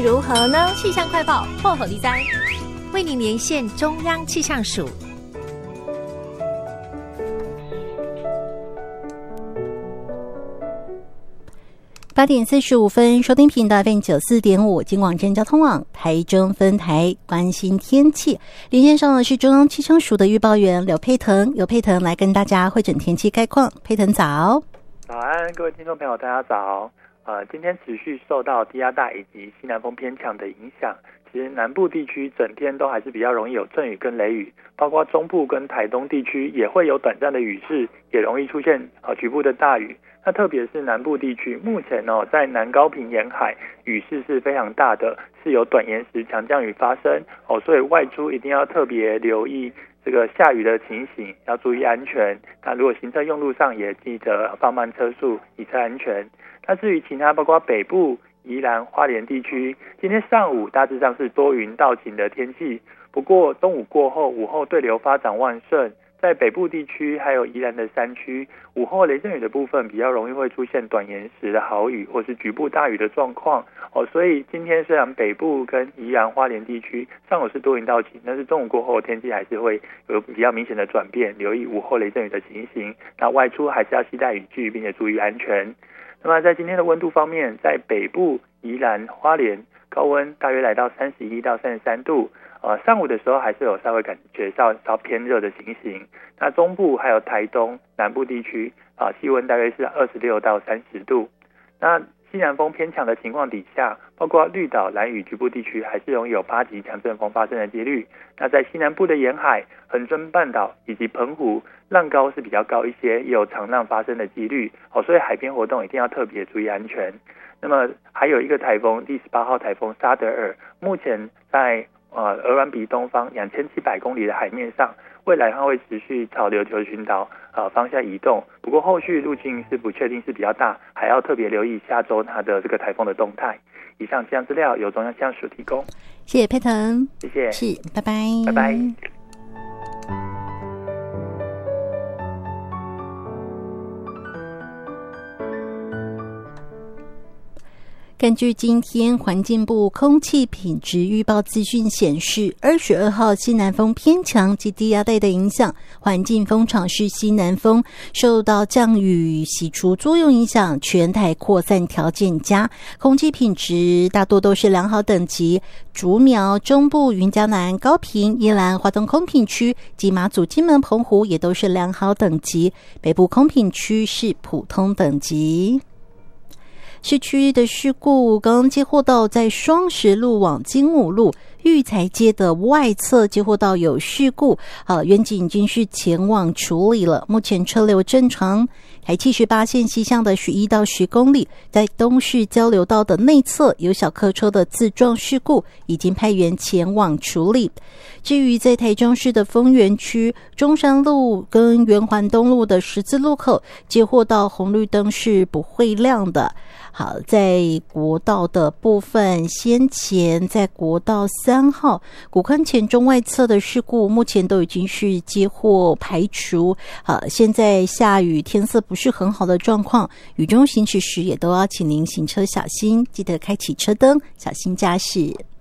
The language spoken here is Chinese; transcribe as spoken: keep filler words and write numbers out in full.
如何呢？气象快报破口利哉，为您连线中央气象署。 八点四十五分，收听频道 F M 九四点五，金广真交通网台中分台，关心天气。连线上的是中央气象署的预报员刘佩腾，刘佩腾来跟大家汇整天气概况。佩腾早。 早安，各位听众朋友，大家早。呃，今天持续受到低压带以及西南风偏强的影响，其实南部地区整天都还是比较容易有阵雨跟雷雨，包括中部跟台东地区也会有短暂的雨势，也容易出现呃局部的大雨。那特别是南部地区，目前哦在南高屏沿海雨势是非常大的，是有短延时强降雨发生哦，所以外出一定要特别留意这个下雨的情形，要注意安全。那如果行车用路上也记得放慢车速，以车安全。那至于其他包括北部、宜兰、花莲地区，今天上午大致上是多云到晴的天气，不过中午过后，午后对流发展旺盛。在北部地区还有宜兰的山区，午后雷阵雨的部分比较容易会出现短延时的豪雨或是局部大雨的状况哦。所以今天虽然北部跟宜兰花莲地区上午是多云到晴，但是中午过后天气还是会有比较明显的转变，留意午后雷阵雨的情形。那外出还是要携带雨具，并且注意安全。那么在今天的温度方面，在北部、宜兰、花莲高温大约来到三十一到三十三度。呃，上午的时候还是有稍微感觉到稍偏热的情形。那中部还有台东南部地区啊，气温大约是二十六到三十度。那西南风偏强的情况底下，包括绿岛、兰屿局部地区还是容易有八级强阵风发生的几率。那在西南部的沿海、恒春半岛以及澎湖，浪高是比较高一些，也有长浪发生的几率哦，所以海边活动一定要特别注意安全。那么还有一个台风，第十八号台风沙德尔，目前在呃，鹅銮鼻东方两千七百公里的海面上，未来它会持续朝琉球群岛呃方向移动，不过后续路径是不确定，是比较大，还要特别留意下周它的这个台风的动态。以上气象资料由中央气象署提供， 谢谢佩腾， 谢谢， 是，拜拜， 拜拜。 根据今天环境部空气品质预报资讯显示，二十二号西南风偏强及低压带的影响，环境风场是西南风，受到降雨洗除作用影响，全台扩散条件佳，空气品质大多都是良好等级。竹苗、中部、云嘉南、高屏、宜兰、花东空品区及马祖、金门、澎湖也都是良好等级，北部空品区是普通等级。市区的事故刚接获到在双十路往金武路育才街的外侧接获到有事故，啊，远警已经是前往处理了，目前车流正常。台七十八线西向的十一到十公里，在东势交流道的内侧有小客车的自撞事故，已经派员前往处理。至于在台中市的丰原区中山路跟圆环东路的十字路口，接获到红绿灯是不会亮的。好，在国道的部分，先前在国道三号古坑前中外侧的事故，目前都已经是接获排除。好，现在下雨，天色不是很好的状况，雨中行驶时也都要请您行车小心，记得开启车灯，小心驾驶。